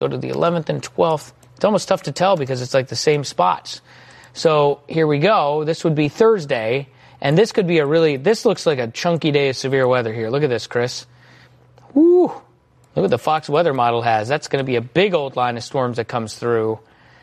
Go to the 11th and 12th. It's almost tough to tell because it's like the same spots. So here we go. This would be Thursday, and this could be this looks like a chunky day of severe weather here. Look at this, Chris. Woo! Look what the Fox weather model has. That's going to be a big old line of storms that comes through.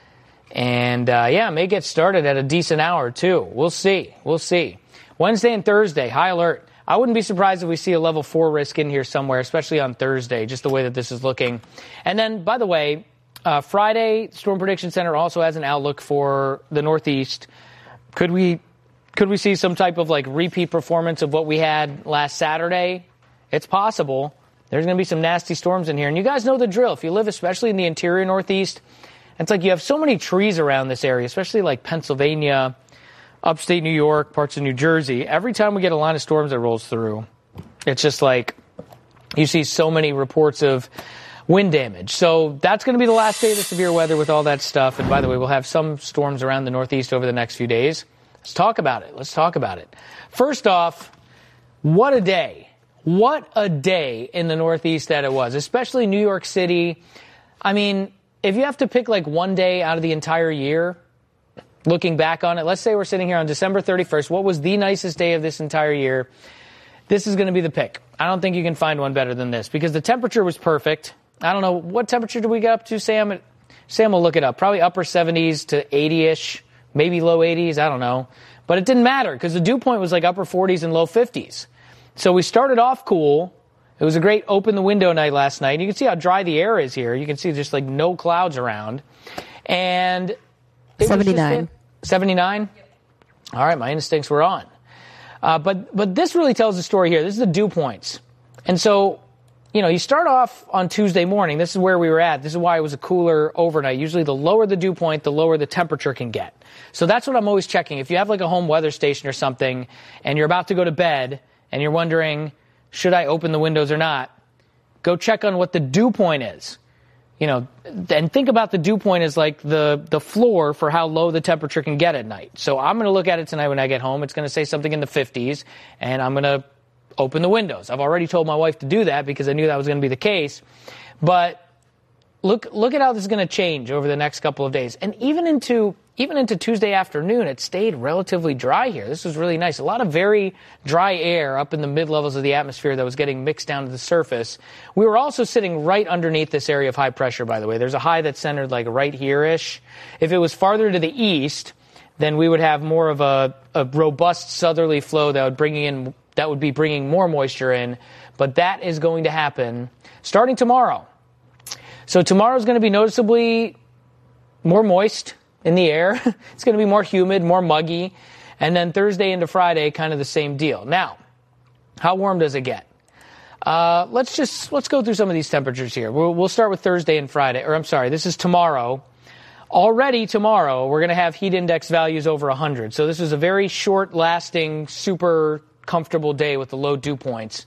And, it may get started at a decent hour, too. We'll see. Wednesday and Thursday, high alert. I wouldn't be surprised if we see a level 4 risk in here somewhere, especially on Thursday, just the way that this is looking. And then, by the way, Friday, Storm Prediction Center also has an outlook for the Northeast. Could we see some type of repeat performance of what we had last Saturday? It's possible. There's going to be some nasty storms in here. And you guys know the drill. If you live especially in the interior Northeast, it's like you have so many trees around this area, especially like Pennsylvania, upstate New York, parts of New Jersey. Every time we get a line of storms that rolls through, it's just like you see so many reports of wind damage. So that's going to be the last day of the severe weather with all that stuff. And by the way, we'll have some storms around the Northeast over the next few days. Let's talk about it. First off, what a day. What a day in the Northeast that it was, especially New York City. I mean, if you have to pick one day out of the entire year, looking back on it, let's say we're sitting here on December 31st. What was the nicest day of this entire year? This is going to be the pick. I don't think you can find one better than this because the temperature was perfect. I don't know. What temperature did we get up to, Sam? Sam will look it up. Probably upper 70s to 80-ish, maybe low 80s. I don't know. But it didn't matter because the dew point was upper 40s and low 50s. So we started off cool. It was a great open the window night last night. You can see how dry the air is here. You can see just no clouds around. And it 79. 79? Yep. All right, my instincts were on. But this really tells the story here. This is the dew points. And so, you start off on Tuesday morning. This is where we were at. This is why it was a cooler overnight. Usually the lower the dew point, the lower the temperature can get. So that's what I'm always checking. If you have a home weather station or something and you're about to go to bed and you're wondering, should I open the windows or not? Go check on what the dew point is. And think about the dew point as the floor for how low the temperature can get at night. So I'm going to look at it tonight when I get home. It's going to say something in the 50s, and I'm going to open the windows. I've already told my wife to do that because I knew that was going to be the case. But look at how this is going to change over the next couple of days. And even into Tuesday afternoon, it stayed relatively dry here. This was really nice. A lot of very dry air up in the mid-levels of the atmosphere that was getting mixed down to the surface. We were also sitting right underneath this area of high pressure, by the way. There's a high that's centered right here-ish. If it was farther to the east, then we would have more of a robust southerly flow that would be bringing more moisture in. But that is going to happen starting tomorrow. So tomorrow is going to be noticeably more moist in the air. It's going to be more humid, more muggy. And then Thursday into Friday, kind of the same deal. Now, how warm does it get? Let's go through some of these temperatures here. We'll start with Thursday and Friday. This is tomorrow. Already tomorrow, we're going to have heat index values over 100. So this is a very short-lasting, super comfortable day with the low dew points.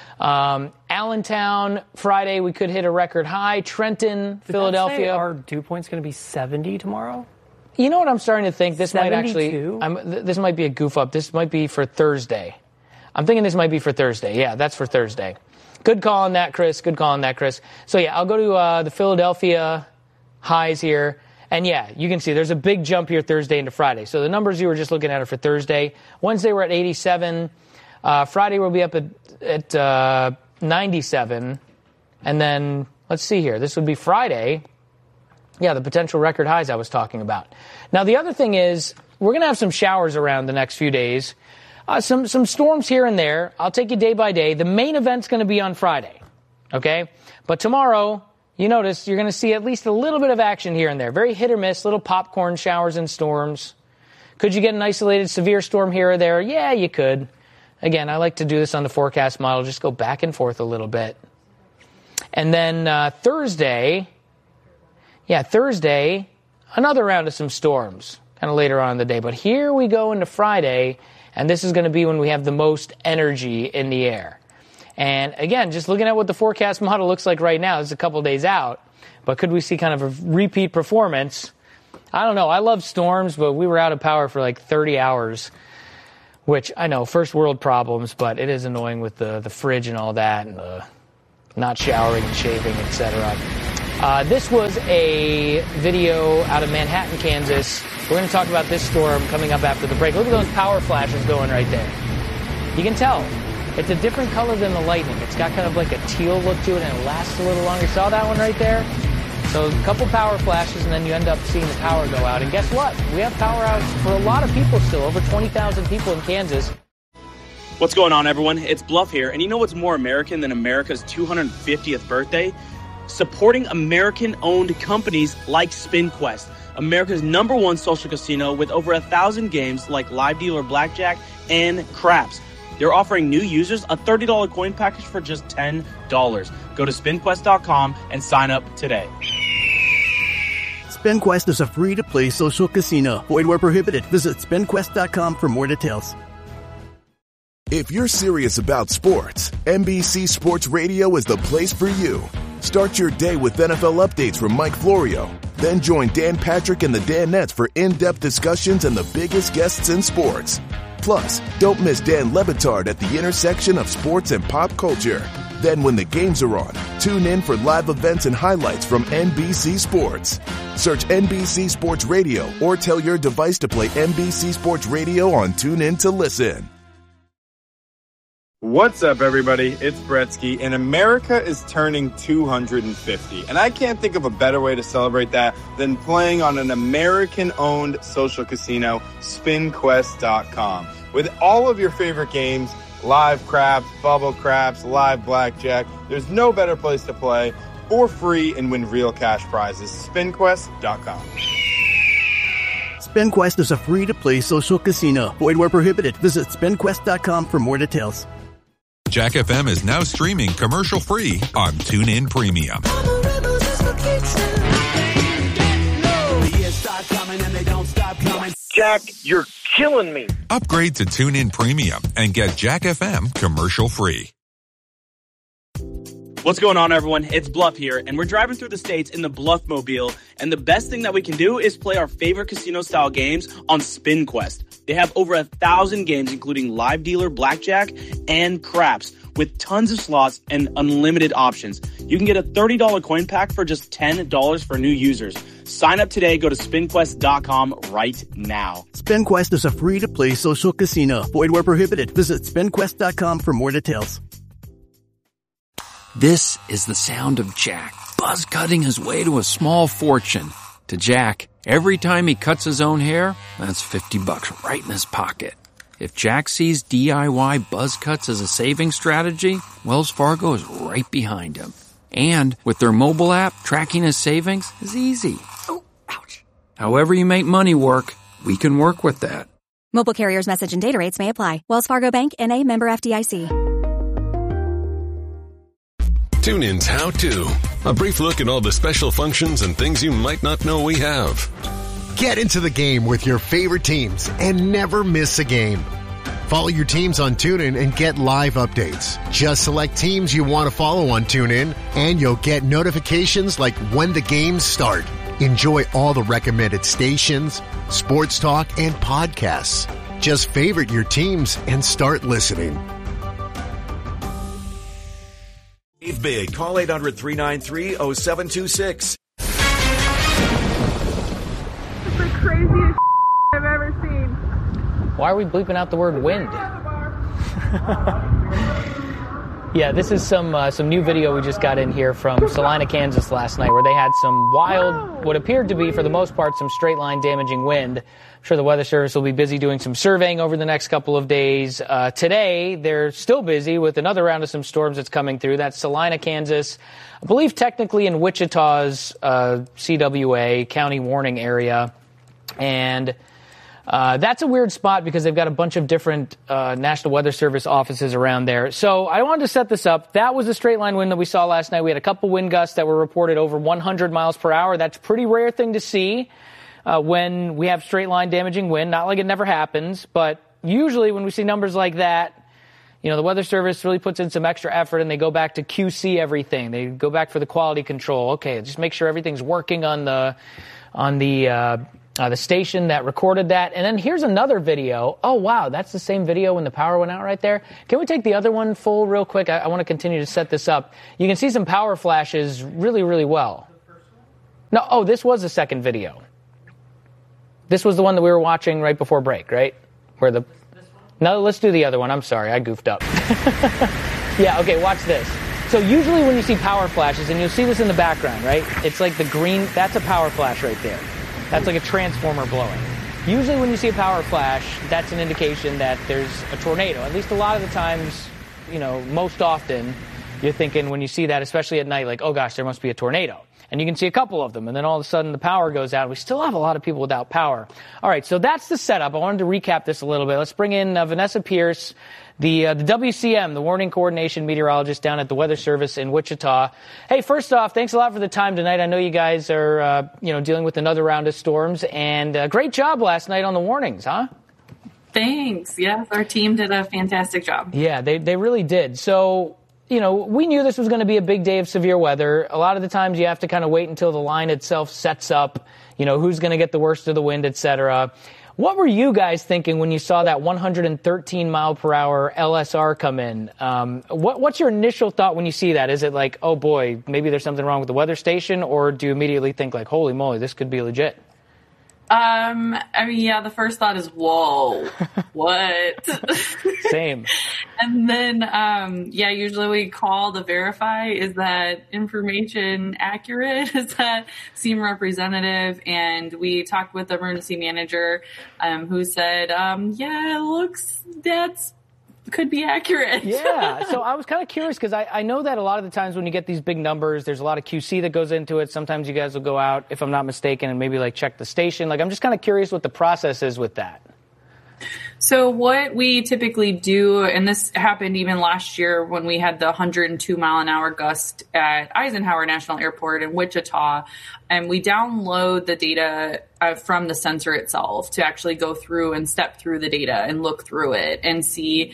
Allentown, Friday, we could hit a record high. Trenton, Philadelphia. Did that say our dew point's going to be 70 tomorrow? You know what I'm starting to think? This 72? might actually, this might be a goof up. This might be for Thursday. I'm thinking this might be for Thursday. Yeah, that's for Thursday. Good call on that, Chris. So yeah, I'll go to the Philadelphia highs here. And yeah, you can see there's a big jump here Thursday into Friday. So the numbers you were just looking at are for Thursday. Wednesday we're at 87. Friday we'll be up at 97. And then, let's see here. This would be Friday. Yeah, the potential record highs I was talking about. Now, the other thing is we're going to have some showers around the next few days. Some storms here and there. I'll take you day by day. The main event's going to be on Friday, okay? But tomorrow, you notice you're going to see at least a little bit of action here and there. Very hit or miss, little popcorn showers and storms. Could you get an isolated severe storm here or there? Yeah, you could. Again, I like to do this on the forecast model, just go back and forth a little bit. And then Thursday, another round of some storms kind of later on in the day. But here we go into Friday, and this is going to be when we have the most energy in the air. And again, just looking at what the forecast model looks like right now, it's a couple days out, but could we see kind of a repeat performance? I don't know. I love storms, but we were out of power for 30 hours. Which, I know, first world problems, but it is annoying with the fridge and all that, and not showering and shaving, etc. This was a video out of Manhattan, Kansas. We're going to talk about this storm coming up after the break. Look at those power flashes going right there. You can tell. It's a different color than the lightning. It's got kind of like a teal look to it, and it lasts a little longer. Saw that one right there? So a couple power flashes, and then you end up seeing the power go out. And guess what? We have power outs for a lot of people still. Over 20,000 people in Kansas. What's going on, everyone? It's Bluff here. And you know what's more American than America's 250th birthday? Supporting American-owned companies like SpinQuest, America's #1 social casino with over 1,000 games like live dealer blackjack and craps. They're offering new users a $30 coin package for just $10. Go to SpinQuest.com and sign up today. SpinQuest is a free-to-play social casino. Void where prohibited. Visit SpinQuest.com for more details. If you're serious about sports, NBC Sports Radio is the place for you. Start your day with NFL updates from Mike Florio. Then join Dan Patrick and the Danettes for in-depth discussions and the biggest guests in sports. Plus, don't miss Dan Le Batard at the intersection of sports and pop culture. Then when the games are on, tune in for live events and highlights from NBC Sports. Search NBC Sports Radio or tell your device to play NBC Sports Radio on TuneIn to listen. What's up, everybody? It's Bretsky, and America is turning 250. And I can't think of a better way to celebrate that than playing on an American-owned social casino, SpinQuest.com. With all of your favorite games, live craps, bubble craps, live blackjack, there's no better place to play for free and win real cash prizes. SpinQuest.com. SpinQuest is a free-to-play social casino. Void where prohibited. Visit SpinQuest.com for more details. Jack FM is now streaming commercial-free on TuneIn Premium. Jack, you're killing me. Upgrade to TuneIn Premium and get Jack FM commercial-free. What's going on, everyone? It's Bluff here, and we're driving through the states in the Bluffmobile, and the best thing that we can do is play our favorite casino-style games on SpinQuest. They have over 1,000 games, including live dealer blackjack and craps, with tons of slots and unlimited options. You can get a $30 coin pack for just $10 for new users. Sign up today. Go to SpinQuest.com right now. SpinQuest is a free-to-play social casino. Void where prohibited. Visit SpinQuest.com for more details. This is the sound of Jack, buzz cutting his way to a small fortune. To Jack, every time he cuts his own hair, that's $50 right in his pocket. If Jack sees DIY buzz cuts as a saving strategy, Wells Fargo is right behind him. And with their mobile app, tracking his savings is easy. Oh, ouch. However you make money work, we can work with that. Mobile carriers' message and data rates may apply. Wells Fargo Bank, N.A., member FDIC. TuneIn's How To. A brief look at all the special functions and things you might not know we have. Get into the game with your favorite teams and never miss a game. Follow your teams on TuneIn and get live updates. Just select teams you want to follow on TuneIn, and you'll get notifications like when the games start. Enjoy all the recommended stations, sports talk, and podcasts. Just favorite your teams and start listening. Save big. Call 800-393-0726. It's the craziest I've ever seen. Why are we bleeping out the word wind? Yeah, this is some new video we just got in here from Salina, Kansas last night, where they had some wild, what appeared to be, for the most part, some straight line damaging wind. I'm sure the Weather Service will be busy doing some surveying over the next couple of days. Today, they're still busy with another round of some storms that's coming through. That's Salina, Kansas, I believe technically in Wichita's CWA, county warning area. And that's a weird spot because they've got a bunch of different National Weather Service offices around there. So I wanted to set this up. That was a straight line wind that we saw last night. We had a couple wind gusts that were reported over 100 miles per hour. That's a pretty rare thing to see when we have straight line damaging wind. Not like it never happens, but usually when we see numbers like that, you know, the Weather Service really puts in some extra effort and they go back to QC everything. They go back for the quality control. Okay, just make sure everything's working on the station that recorded that. And then here's another video. Oh, wow, that's the same video when the power went out right there. Can we take the other one full real quick? I want to continue to set this up. You can see some power flashes really, really well. No, oh, this was the second video. This was the one that we were watching right before break, right? Where the... No, let's do the other one. I'm sorry, I goofed up. Yeah, okay, watch this. So usually when you see power flashes, and you'll see this in the background, right? It's like the green, that's a power flash right there. That's like a transformer blowing. Usually when you see a power flash, that's an indication that there's a tornado. At least a lot of the times, most often, you're thinking when you see that, especially at night, like, oh gosh, there must be a tornado. And you can see a couple of them, and then all of a sudden the power goes out. We still have a lot of people without power. All right, so that's the setup. I wanted to recap this a little bit. Let's bring in Vanessa Pierce, the WCM, the Warning Coordination Meteorologist down at the Weather Service in Wichita. Hey, first off, thanks a lot for the time tonight. I know you guys are, dealing with another round of storms, and great job last night on the warnings, huh? Thanks. Yeah, our team did a fantastic job. Yeah, they really did. So, we knew this was going to be a big day of severe weather. A lot of the times you have to kind of wait until the line itself sets up, who's going to get the worst of the wind, et cetera. What were you guys thinking when you saw that 113 mile per hour LSR come in? What's your initial thought when you see that? Is it like, oh boy, maybe there's something wrong with the weather station? Or do you immediately think like, holy moly, this could be legit? The first thought is, whoa, what? Same. And then, usually we call to verify, is that information accurate? Does that seem representative? And we talked with the emergency manager, who said, that's could be accurate. Yeah. So I was kind of curious because I know that a lot of the times when you get these big numbers, there's a lot of QC that goes into it. Sometimes you guys will go out, if I'm not mistaken, and maybe like check the station. Like, I'm just kind of curious what the process is with that. So what we typically do, and this happened even last year when we had the 102 mile an hour gust at Eisenhower National Airport in Wichita, and we download the data from the sensor itself to actually go through and step through the data and look through it and see,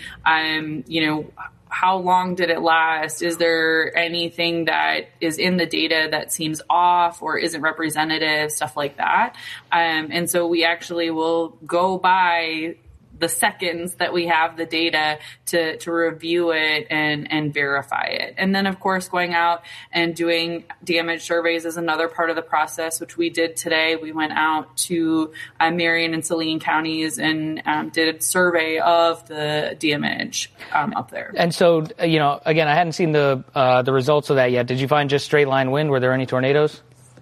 how long did it last? Is there anything that is in the data that seems off or isn't representative, stuff like that. And so we actually will go by the seconds that we have the data to review it and verify it. And then, of course, going out and doing damage surveys is another part of the process, which we did today. We went out to Marion and Saline counties and did a survey of the damage up there. And so, again, I hadn't seen the results of that yet. Did you find just straight line wind? Were there any tornadoes?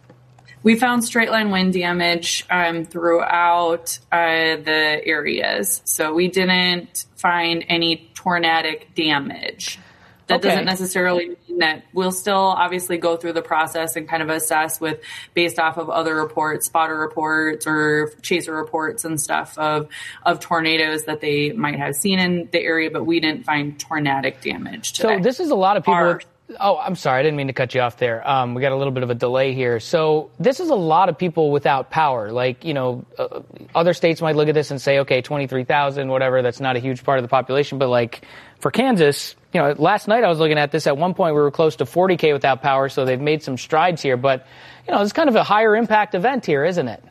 We found straight line wind damage throughout the areas. So we didn't find any tornadic damage. That doesn't necessarily mean that we'll still obviously go through the process and kind of assess based off of other reports, spotter reports or chaser reports and stuff of tornadoes that they might have seen in the area, but we didn't find tornadic damage today. So this is a lot of people... Oh, I'm sorry. I didn't mean to cut you off there. We got a little bit of a delay here. So this is a lot of people without power. Like, other states might look at this and say, okay, 23,000, whatever. That's not a huge part of the population. But like for Kansas, last night I was looking at this. At one point we were close to 40K without power. So they've made some strides here. But, it's kind of a higher impact event here, isn't it?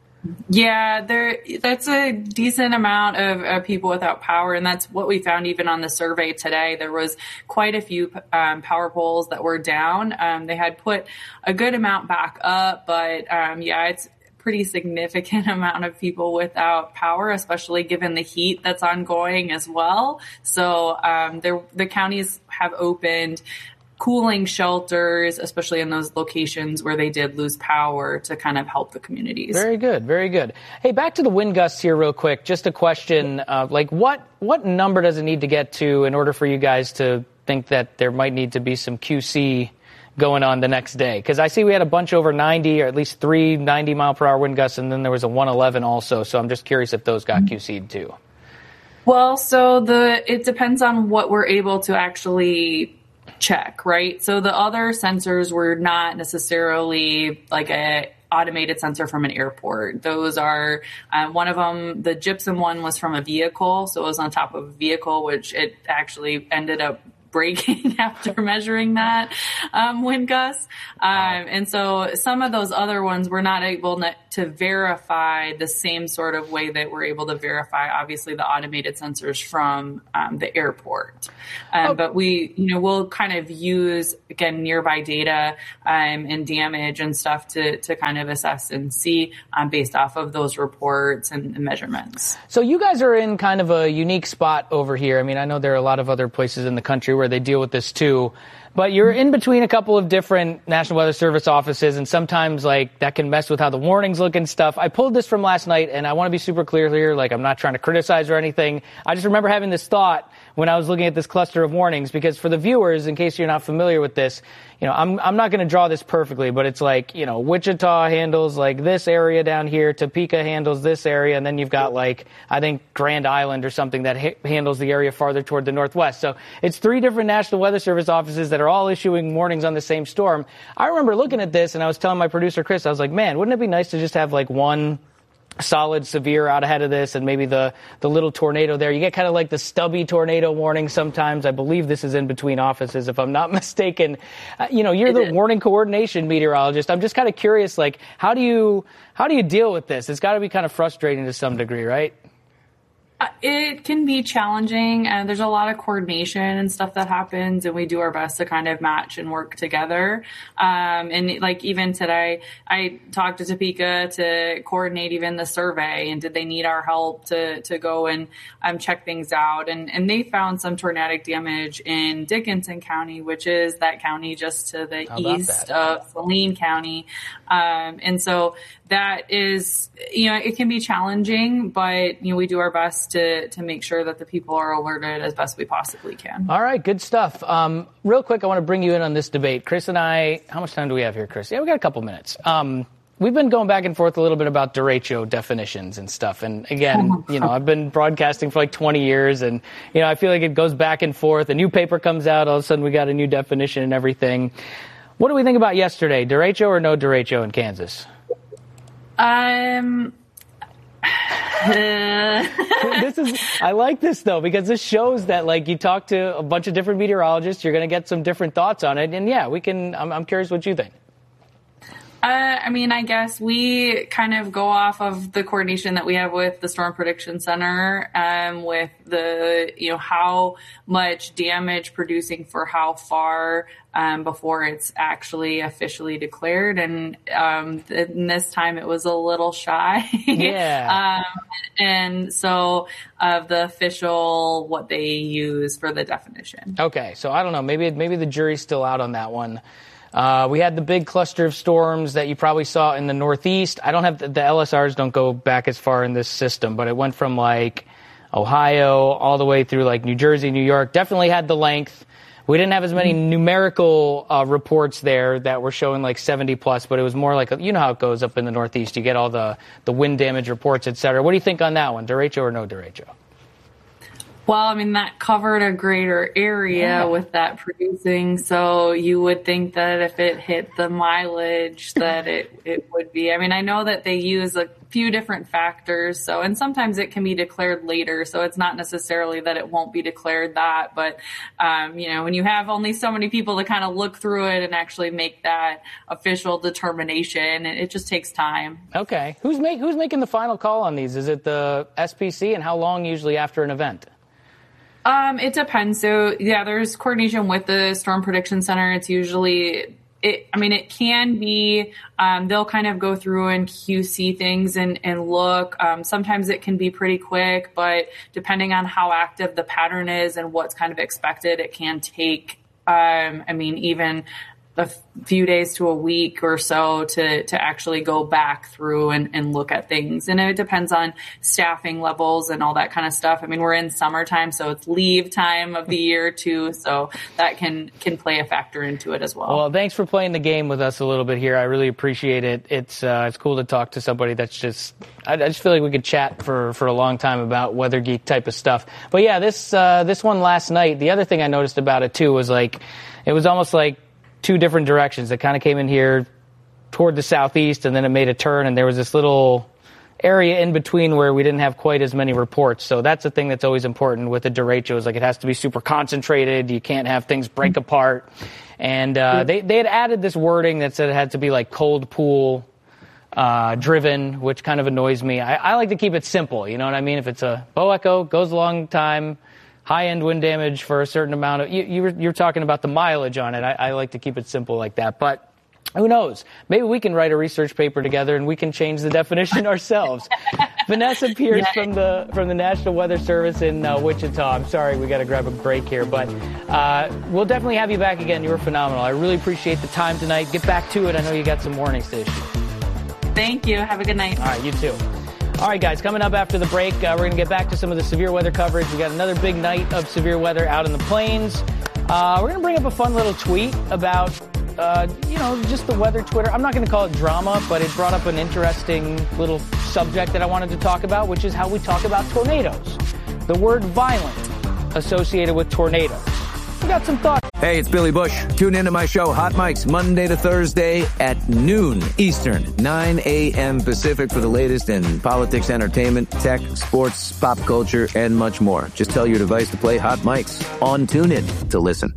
Yeah, that's a decent amount of people without power, and that's what we found even on the survey today. There was quite a few power poles that were down. They had put a good amount back up, but it's pretty significant amount of people without power, especially given the heat that's ongoing as well. So the counties have opened cooling shelters, especially in those locations where they did lose power, to kind of help the communities. Very good, very good. Hey, back to the wind gusts here real quick. Just a question, what number does it need to get to in order for you guys to think that there might need to be some QC going on the next day? Because I see we had a bunch over 90, or at least 3 90-mile-per-hour wind gusts, and then there was a 111 also. So I'm just curious if those got QC'd too. Well, so it depends on what we're able to actually check, right? So the other sensors were not necessarily like a automated sensor from an airport. Those are, one of them, the gypsum one was from a vehicle. So it was on top of a vehicle, which it actually ended up breaking after measuring that wind gust. And so some of those other ones we're not able to verify the same sort of way that we're able to verify, obviously, the automated sensors from the airport. But we'll kind of use, again, nearby data and damage and stuff to kind of assess and see based off of those reports and measurements. So you guys are in kind of a unique spot over here. I mean, I know there are a lot of other places in the country where they deal with this too, but you're in between a couple of different National Weather Service offices, and sometimes like that can mess with how the warnings look and stuff. I pulled this from last night, and I want to be super clear here. Like, I'm not trying to criticize or anything. I just remember having this thought when I was looking at this cluster of warnings, because for the viewers, in case you're not familiar with this, I'm not going to draw this perfectly, but it's like, Wichita handles like this area down here, Topeka handles this area, and then you've got like, I think Grand Island or something that handles the area farther toward the northwest. So it's 3 different National Weather Service offices that are all issuing warnings on the same storm. I remember looking at this and I was telling my producer, Chris, I was like, man, wouldn't it be nice to just have like one solid severe out ahead of this, and maybe the little tornado there. You get kind of like the stubby tornado warning sometimes. I believe this is in between offices, if I'm not mistaken. You're the warning coordination meteorologist. I'm just kind of curious, like, how do you deal with this? It's got to be kind of frustrating to some degree, right? It can be challenging, and there's a lot of coordination and stuff that happens, and we do our best to kind of match and work together. And like even today, I talked to Topeka to coordinate even the survey, and did they need our help to go and check things out. And they found some tornadic damage in Dickinson County, which is that county just to the east of Saline County. And so that is, it can be challenging, but, we do our best to make sure that the people are alerted as best we possibly can. All right, good stuff. Real quick, I want to bring you in on this debate. Chris and I, how much time do we have here, Chris? Yeah, we got a couple minutes. We've been going back and forth a little bit about derecho definitions and stuff. And again, I've been broadcasting for like 20 years, and, I feel like it goes back and forth. A new paper comes out, all of a sudden we got a new definition and everything. What do we think about yesterday? Derecho or no derecho in Kansas? I like this though, because this shows that like you talk to a bunch of different meteorologists, you're going to get some different thoughts on it. And yeah, I'm curious what you think. I guess we kind of go off of the coordination that we have with the Storm Prediction Center, with the, how much damage producing for how far, before it's actually officially declared. And, in this time it was a little shy. Yeah. And so of the official, what they use for the definition. Okay. So I don't know, maybe the jury's still out on that one. We had the big cluster of storms that you probably saw in the Northeast. I don't have the LSRs don't go back as far in this system, but it went from like Ohio all the way through like New Jersey, New York. Definitely had the length. We didn't have as many numerical reports there that were showing like 70 plus, but it was more like, how it goes up in the Northeast. You get all the wind damage reports, et cetera. What do you think on that one? Derecho or no derecho? Well, that covered a greater area with that producing, so you would think that if it hit the mileage that it would be. I know that they use a few different factors, and sometimes it can be declared later, so it's not necessarily that it won't be declared that, but, when you have only so many people to kind of look through it and actually make that official determination, it just takes time. Okay. Who's making the final call on these? Is it the SPC, and how long usually after an event? It depends. So yeah, there's coordination with the Storm Prediction Center. It's usually, it can be, they'll kind of go through and QC things and look. Sometimes it can be pretty quick, but depending on how active the pattern is and what's kind of expected, it can take, even a few days to a week or so to actually go back through and look at things. And it depends on staffing levels and all that kind of stuff. We're in summertime, so it's leave time of the year too. So that can play a factor into it as well. Well, thanks for playing the game with us a little bit here. I really appreciate it. It's cool to talk to somebody that's just, I just feel like we could chat for a long time about weather geek type of stuff. But yeah, this one last night, the other thing I noticed about it too was like, it was almost like 2 different directions. It kind of came in here toward the southeast, and then it made a turn, and there was this little, area in between where we didn't have quite as many reports. So that's the thing that's always important with the derecho, is like it has to be super concentrated. You can't have things break apart. And they had added this wording that said it had to be like cold pool driven, which kind of annoys me. I like to keep it simple. You know what I mean? If it's a Bow Echo, goes a long time, high-end wind damage for a certain amount of... You're talking about the mileage on it. I like to keep it simple like that. But who knows? Maybe we can write a research paper together and we can change the definition ourselves. Vanessa Pierce from the National Weather Service in Wichita. I'm sorry, we got to grab a break here, but we'll definitely have you back again. You were phenomenal. I really appreciate the time tonight. Get back to it. I know you got some mornings to issue. Thank you. Have a good night. All right, you too. All right, guys, coming up after the break, we're going to get back to some of the severe weather coverage. We got another big night of severe weather out in the plains. We're going to bring up a fun little tweet about, just the weather Twitter. I'm not going to call it drama, but it brought up an interesting little subject that I wanted to talk about, which is how we talk about tornadoes. The word violent associated with tornadoes. We got some thoughts. Hey, it's Billy Bush. Tune into my show, Hot Mics, Monday to Thursday at noon Eastern, 9 a.m. Pacific for the latest in politics, entertainment, tech, sports, pop culture, and much more. Just tell your device to play Hot Mics on TuneIn to listen.